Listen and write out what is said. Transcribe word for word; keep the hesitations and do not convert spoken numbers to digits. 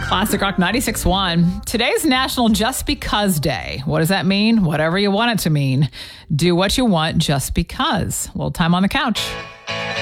Classic Rock ninety-six point one. Today's National Just Because Day. What does that mean? Whatever you want it to mean. Do what you want just because. A little time on the couch.